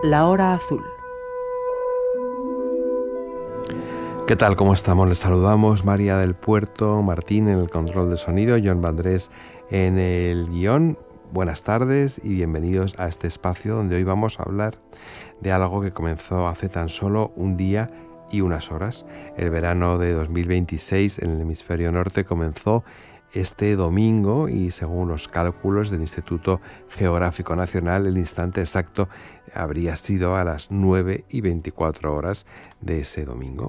La Hora Azul. ¿Qué tal? ¿Cómo estamos? Les saludamos María del Puerto, Martín en el control de sonido, Joan Vandrés en el guión. Buenas tardes y bienvenidos a este espacio donde hoy vamos a hablar de algo que comenzó hace tan solo un día y unas horas. El verano de 2026 en el hemisferio norte comenzó este domingo y según los cálculos del Instituto Geográfico Nacional el instante exacto habría sido a las 9:24 de ese domingo.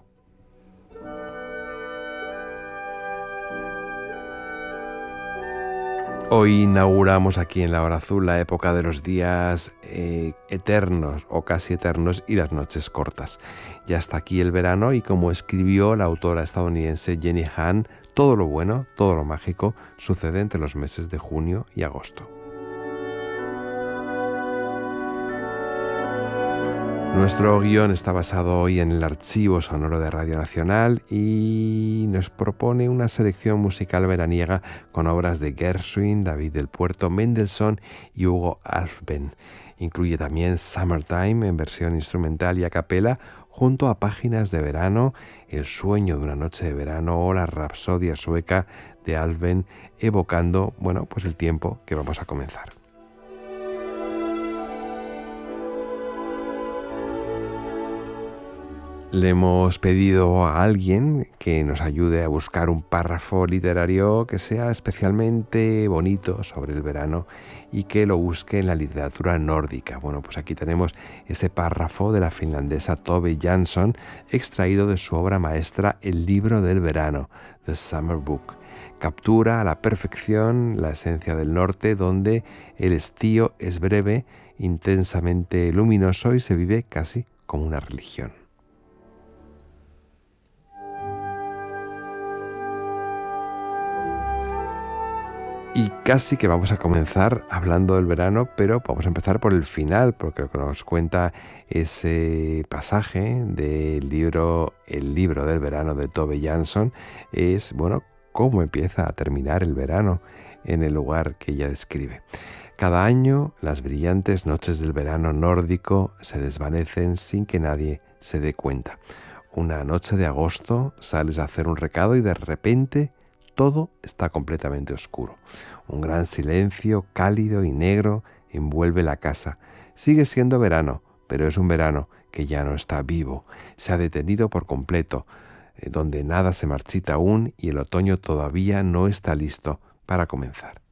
Hoy inauguramos aquí en La Hora Azul la época de los días eternos o casi eternos y las noches cortas. Ya está aquí el verano y como escribió la autora estadounidense Jenny Han, todo lo bueno, todo lo mágico sucede entre los meses de junio y agosto. Nuestro guión está basado hoy en el archivo sonoro de Radio Nacional y nos propone una selección musical veraniega con obras de Gershwin, David del Puerto, Mendelssohn y Hugo Alfvén. Incluye también Summertime en versión instrumental y a capela, junto a Páginas de verano, El sueño de una noche de verano o la Rapsodia sueca de Alfvén, evocando, el tiempo que vamos a comenzar. Le hemos pedido a alguien que nos ayude a buscar un párrafo literario que sea especialmente bonito sobre el verano y que lo busque en la literatura nórdica. Pues aquí tenemos ese párrafo de la finlandesa Tove Jansson, extraído de su obra maestra El libro del verano, The Summer Book. Captura a la perfección la esencia del norte, donde el estío es breve, intensamente luminoso y se vive casi como una religión. Y casi que vamos a comenzar hablando del verano, pero vamos a empezar por el final, porque lo que nos cuenta ese pasaje del libro El libro del verano de Tove Jansson es, cómo empieza a terminar el verano en el lugar que ella describe. Cada año las brillantes noches del verano nórdico se desvanecen sin que nadie se dé cuenta. Una noche de agosto sales a hacer un recado y de repente todo está completamente oscuro. Un gran silencio cálido y negro envuelve la casa. Sigue siendo verano, pero es un verano que ya no está vivo. Se ha detenido por completo, donde nada se marchita aún y el otoño todavía no está listo para comenzar.